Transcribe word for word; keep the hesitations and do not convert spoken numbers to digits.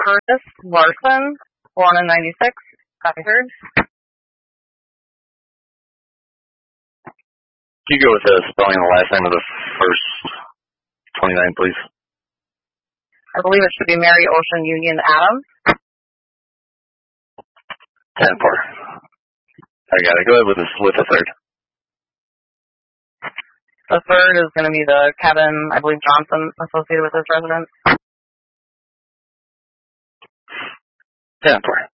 Curtis Larson, born in ninety-six, Tigers. Can you go with the spelling of the last name of the first twenty-nine, please? I believe it should be Mary Ocean Union Adams. ten four. I got it. Go ahead with the, with the third. The third is going to be the Kevin, I believe, Johnson associated with this residence. ten four.